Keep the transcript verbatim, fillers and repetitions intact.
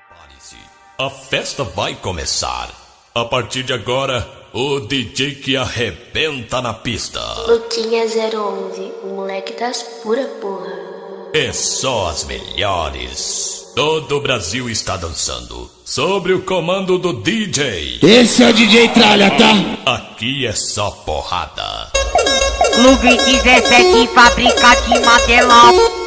Prepare-se, a festa vai começar. A partir de agora, o D J que arrebenta na pista. Luquinha zero onze, o moleque das pura porra. É só as melhores. Todo o Brasil está dançando, sob o comando do D J. Esse é o D J Tralha, tá? Aqui é só porrada. Lubricante dezessete, fábrica de material.